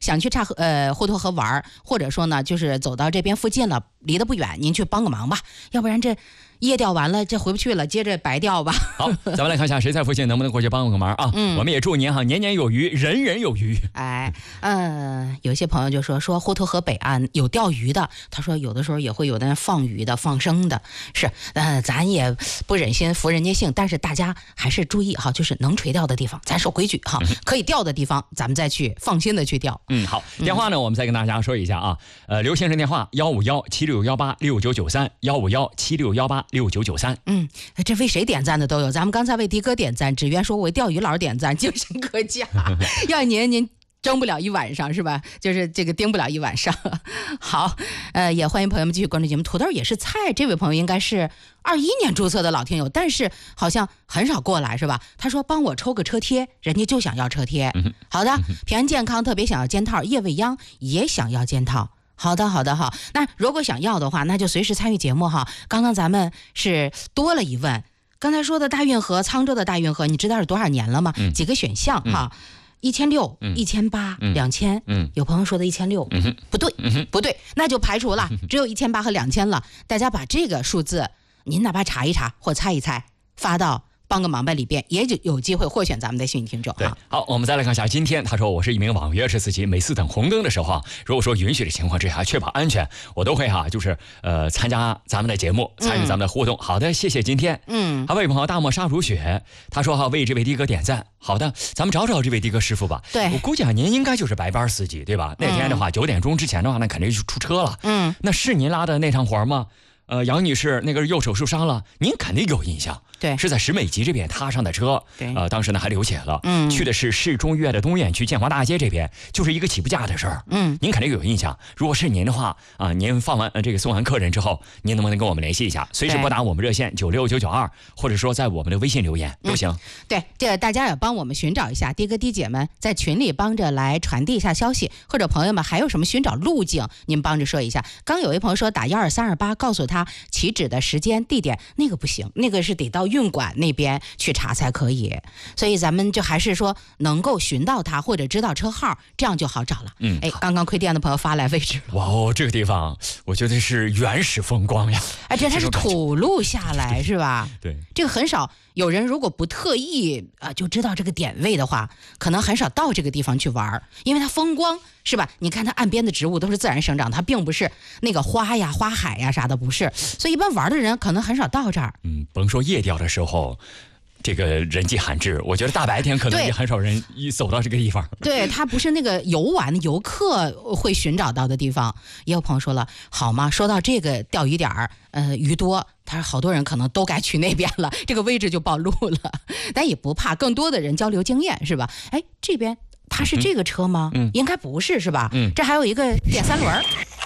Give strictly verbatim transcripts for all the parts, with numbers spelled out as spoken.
想去岔河呃滹沱河玩，或者说呢就是走到这边附近了，离得不远，您去帮个忙吧，要不然这夜钓完了，这回不去了，接着白钓吧。 好，咱们来看一下谁在附近能不能过去帮个忙啊？嗯，我们也祝您哈年年有余，人人有余。 哎，嗯、呃，有些朋友就说说滹沱河北岸有钓鱼的，他说有的时候也会有的人放鱼的、放生的，是，呃，咱也不忍心服人家性，但是大家还是注意哈，就是能垂钓的地方，咱守规矩哈，嗯、可以钓的地方，咱们再去放心的去钓。 嗯，好，电话呢，嗯、我们再跟大家说一下啊，呃，刘先生电话幺五幺七六幺八六九九三幺五幺七六幺八六九九三。 嗯，这为谁点赞的都有，咱们刚才为迪哥点赞，只愿说为钓鱼佬点赞，精神可嘉。要您您争不了一晚上是吧？就是这个盯不了一晚上。好，呃，也欢迎朋友们继续关注节目。土豆也是菜，这位朋友应该是二一年注册的老听友，但是好像很少过来是吧？他说帮我抽个车贴，人家就想要车贴。好的，平安健康特别想要肩套，叶未央也想要肩套。好的，好的，好。那如果想要的话，那就随时参与节目哈。刚刚咱们是多了一问，刚才说的大运河，沧州的大运河，你知道是多少年了吗？嗯、几个选项哈，一千六、一千八、两千。嗯，有朋友说的一千六，不对，嗯、不对，那就排除了，只有一千八和两千了。大家把这个数字，您哪怕查一查或猜一猜，发到帮个忙吧里边，也就有机会获选咱们的幸运听众。 对，好，我们再来看一下今天他说我是一名网约车司机，每次等红灯的时候啊，如果说允许的情况之下，确保安全，我都会哈、啊，就是呃参加咱们的节目，参与咱们的互动。嗯、好的，谢谢今天。嗯，还有一位朋友大漠沙如雪，他说哈、啊、为这位的哥点赞。好的，咱们找找这位的哥师傅吧。 对， 我估计啊您应该就是白班司机对吧？那天的话九、嗯、点钟之前的话，那肯定就出车了。嗯，那是您拉的那趟活吗？呃，杨女士那个右手受伤了，您肯定有印象。 对， 是在石美集这边踏上的车。 对， 呃，当时呢还流血了。嗯，去的是市中医院的东院区建华大街这边，就是一个起步价的事儿。嗯，您肯定有印象。如果是您的话啊，您放完、呃、这个送完客人之后，您能不能跟我们联系一下？随时拨打我们热线九六九九二，或者说在我们的微信留言都行。嗯、 对，这大家也帮我们寻找一下，的哥的姐们在群里帮着来传递一下消息，或者朋友们还有什么寻找路径，您帮着说一下。刚有一朋友说打幺二三二八，告诉他起止的时间地点，那个不行，那个是得到运管那边去查才可以，所以咱们就还是说能够寻到他或者知道车号，这样就好找了。嗯，哎，刚刚亏电的朋友发来位置了。 哇哦，这个地方我觉得是原始风光呀！ 哎，这它是土路下来是吧？ 对， 这个很少有人如果不特意啊、呃、就知道这个点位的话，可能很少到这个地方去玩，因为它风光是吧？你看它岸边的植物都是自然生长，它并不是那个花呀、花海呀啥的，不是，所以一般玩的人可能很少到这儿。 嗯，甭说夜钓的时候。这个人迹罕至，我觉得大白天可能也很少人一走到这个地方。 对，它不是那个游玩的游客会寻找到的地方。也有朋友说了，好吗？说到这个钓鱼点儿，呃，鱼多，他说好多人可能都该去那边了，这个位置就暴露了。但也不怕，更多的人交流经验是吧？哎，这边它是这个车吗？嗯，应该不是是吧？嗯，这还有一个电三轮。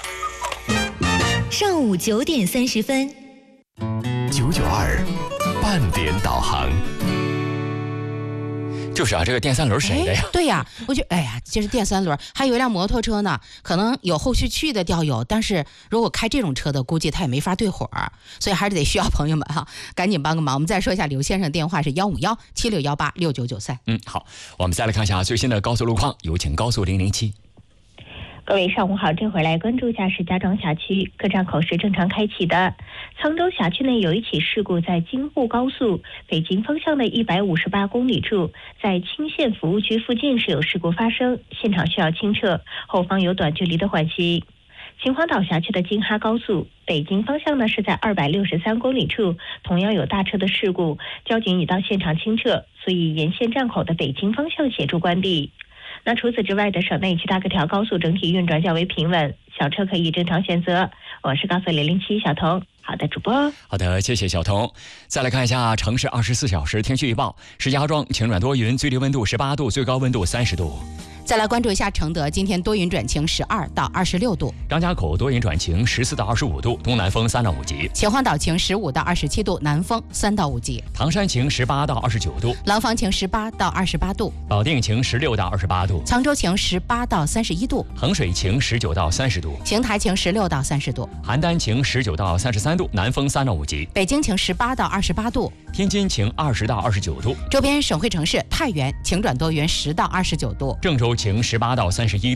上午九点三十分， 九九二。半点导航， 就是啊，这个电三轮谁的呀？ 对呀，我觉得，哎呀，这是电三轮，还有一辆摩托车呢。可能有后续去的钓友，但是如果开这种车的，估计他也没法对火，所以还是得需要朋友们哈，赶紧帮个忙。我们再说一下，刘先生电话是幺五幺七六幺八六九九三。 嗯，好，我们再来看一下最新的高速路况，有请高速零零七。 各位上午好，这回来关注一下石家庄辖区各站口是正常开启的。沧州辖区内有一起事故，在京沪高速北京方向的一百五十八公里处，在青县服务区附近是有事故发生，现场需要清撤，后方有短距离的缓行。秦皇岛辖区的京哈高速北京方向呢是在二百六十三公里处，同样有大车的事故，交警已到现场清撤，所以沿线站口的北京方向协助关闭。那除此之外的省内其他各条高速整体运转较为平稳，小车可以正常选择。我是高速零零七小童。好的，主播。 好的，谢谢小童。再来看一下城市二十四小时天气预报：石家庄晴转多云，最低温度十八度，最高温度三十度。 再来关注一下承德，今天多云转晴，十二到二十六度。 张家口多云转晴，十四到二十五度，东南风三到五级。 秦皇岛晴，十五到二十七度，南风三到五级。 唐山晴，十八到二十九度。 廊坊晴，十八到二十八度。 保定晴，十六到二十八度。 沧州晴，十八到三十一度。 衡水晴，十九到三十度。 邢台晴，十六到三十度。 邯郸晴，十九到三十三度，南风三到五级。 北京晴，十八到二十八度。 天津晴，二十到二十九度。 周边省会城市太原晴转多云，十到二十九度。 郑州晴，十八到三十一度。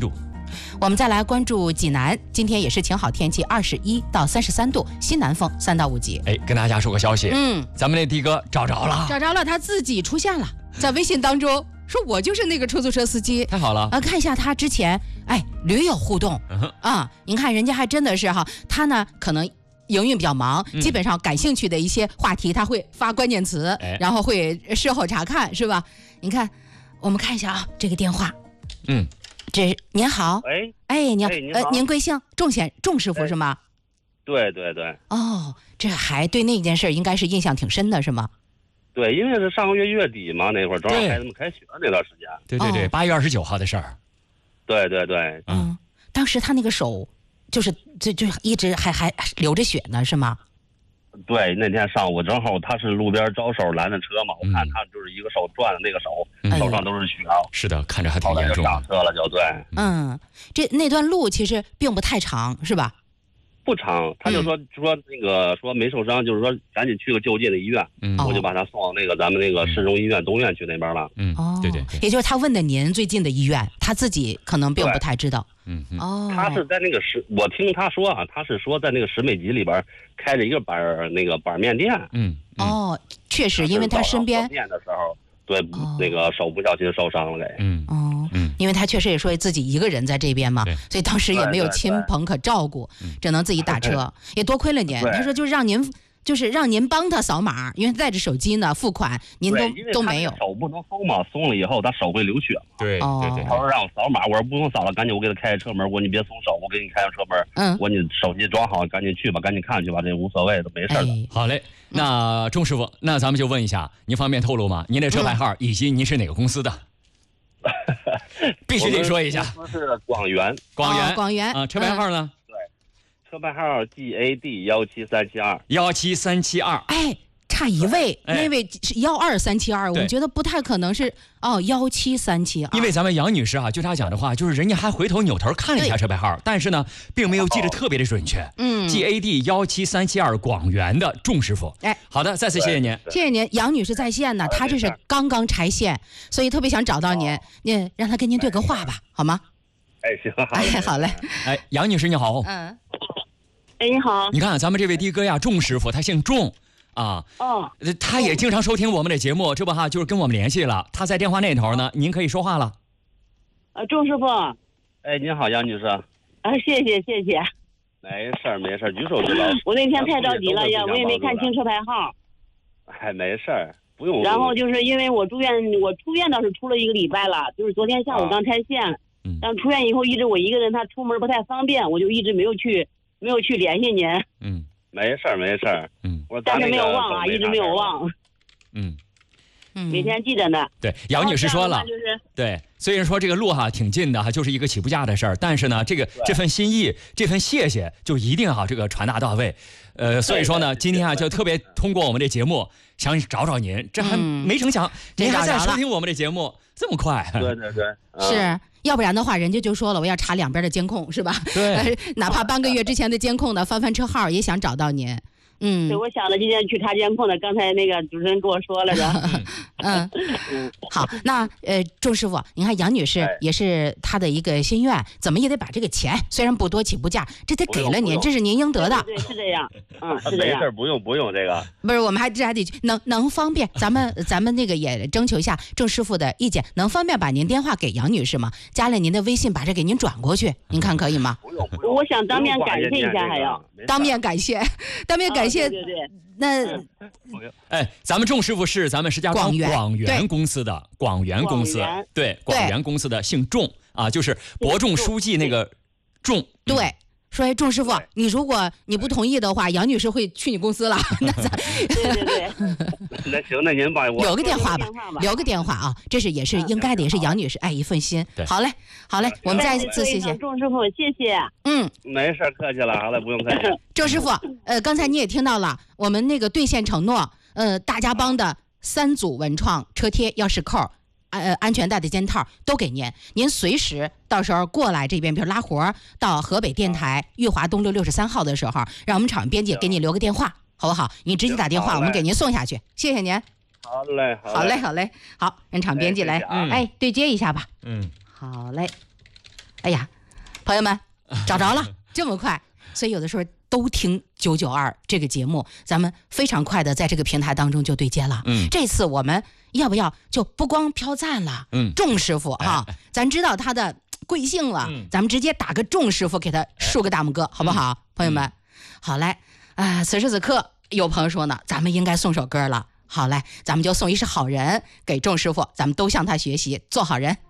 我们再来关注济南，今天也是晴好天气，二十一到三十三度，西南风三到五级。 哎，跟大家说个消息， 嗯， 咱们那的哥找着了， 找着了，他自己出现了，在微信当中说我就是那个出租车司机。 太好了啊！看一下他之前，哎，驴友互动、 嗯、 啊，您看人家还真的是哈，他呢可能营运比较忙， 嗯、 基本上感兴趣的一些话题他会发关键词， 哎、 然后会事后查看，是吧？您看，我们看一下啊，这个电话， 嗯。 这您好， 喂， 哎，您哎、 呃，您贵姓？仲先仲师傅、哎、是吗？ 对对对。 哦，这还对那件事应该是印象挺深的，是吗？ 对，因为是上个月月底嘛，那会儿正好孩子们开学那段时间。 对对对，八、哦、月二十九号的事儿。 对对对， 嗯，当时他那个手就是就就一直还还流着血呢，是吗？ 对，那天上午正好他是路边招手拦的车嘛，我看他就是一个手转的那个手，嗯、手上都是血。 是的，看着还挺严重。 上车了就对。 嗯，这那段路其实并不太长，是吧？ 不长，他就说、嗯、说那个说没受伤，就是说赶紧去个就近的医院，嗯，我就把他送到那个咱们那个市中医院东院去那边了。 嗯，哦，对对对， 也就是他问的您最近的医院，他自己可能并不太知道。 嗯嗯， 哦， 他是在那个石，我听他说啊，他是说在那个石美集里边开着一个板那个板面店。 嗯， 嗯哦，确实，因为他身边面的时候，对、哦、那个手不小心受伤了给。 嗯哦，嗯，因为他确实也说自己一个人在这边嘛，所以当时也没有亲朋可照顾， 对对对只能自己打车，也多亏了您。他说就让您。就是让您帮他扫码，因为带着手机呢，付款您都都没有。 手不能松嘛，松了以后他手会流血嘛。 对对对。 他说让我扫码，我说不用扫了，赶紧我给他开开车门，我说你别松手，我给你开上车门。 嗯。 我说你手机装好，赶紧去吧，赶紧看去吧，这无所谓的，没事的。 哎、 好嘞，那钟师傅，那咱们就问一下，您方便透露吗？您的车牌号、嗯、以及您是哪个公司的？必须得说一下。 公司是广元。 广元。 哦、广元啊，车牌号呢？ 嗯车牌号 G A D 幺七三七二幺七三七二， 哎，差一位， 哎、 那位是幺二三七二，我觉得不太可能是哦幺七三七二。 因为咱们杨女士啊，就她讲的话，就是人家还回头扭头看了一下车牌号，但是呢，并没有记得特别的准确。 嗯 ，G A D 幺七三七二广元的仲师傅。 哎， 好的，再次谢谢您， 谢谢您，杨女士在线呢，她这是刚刚拆线，所以特别想找到您，您让她跟您对个话吧，好吗？ 哎，行， 哎，好嘞， 哎，杨女士你好， 嗯。 哎，你好！ 你看咱们这位的哥呀，仲师傅，他姓仲，啊， 哦， 他也经常收听我们的节目，这不哈，就是跟我们联系了，他在电话那头呢，您可以说话了。 呃，仲师傅， 哎，您好，杨女士。 啊，谢谢谢谢。 没事儿没事儿，举手之劳。 我那天太着急了呀，我也没看清车牌号。 哎，没事儿，不用。 然后就是因为我住院，我出院倒是出了一个礼拜了，就是昨天下午刚拆线， 嗯， 但出院以后一直我一个人，他出门不太方便，我就一直没有去。没有去联系您， 嗯， 没事儿没事儿， 嗯， 我但是没有忘啊，一直没有忘， 嗯， 嗯， 每天记着呢。 对，杨女士说了， 就是对，虽然说这个路哈挺近的哈，就是一个起步价的事儿，但是呢，这个这份心意，这份谢谢，就一定哈这个传达到位。呃，所以说呢，今天啊就特别通过我们这节目想找找您，这还没成想，您还在收听我们的节目，这么快？ 对对对， 是。要不然的话，人家就说了，我要查两边的监控，是吧？ 对， 哪怕半个月之前的监控呢，翻翻车号也想找到您。嗯， 对，我想着今天去查监控的，刚才那个主持人跟我说了的。 嗯，好，那呃，仲师傅，你看杨女士也是她的一个心愿，怎么也得把这个钱，虽然不多起步价，这得给了您，这是您应得的。 对，是这样，嗯，是这样。 没事，不用不用这个。 不是，我们还这还得能能方便，咱们咱们那个也征求一下仲师傅的意见，能方便把您电话给杨女士吗？加了您的微信，把这给您转过去，您看可以吗？ 不用不用。 我想当面感谢一下，还要当面感谢，当面感谢。 对对。 那， 哎，咱们仲师傅是咱们石家庄广元公司的广元公司，对，广元公司的姓仲啊，就是伯仲书记那个仲。 对，说仲师傅，你如果你不同意的话，杨女士会去你公司了。那咱对对对， 那行，那您把我留个电话吧，留个电话啊，这是也是应该的，也是杨女士哎一份心。好嘞，好嘞，我们再次谢谢仲师傅，谢谢。 嗯， 没事，客气了，好了，不用客气。 仲师傅，呃，刚才你也听到了，我们那个兑现承诺，呃，大家帮的三组文创车贴、钥匙扣。呃，安全带的肩套都给您，您随时到时候过来这边，比如拉活到河北电台裕华东路六十三号的时候，让我们厂编辑给你留个电话，好不好？你直接打电话，我们给您送下去。谢谢您。 好嘞， 好嘞，好嘞，好，让厂编辑来，哎，对接一下吧。 嗯， 好嘞。哎呀， 朋友们找着了，这么快，所以有的时候都听九九二这个节目，咱们非常快的在这个平台当中就对接了。嗯，这次我们要不要就不光飘赞了？嗯，仲师傅哈、哎，咱知道他的贵姓了、嗯，咱们直接打个仲师傅给他竖个大拇哥，好不好？嗯、朋友们，好嘞，啊、呃，此时此刻有朋友说呢，咱们应该送首歌了。好嘞，咱们就送一首好人给仲师傅，咱们都向他学习，做好人。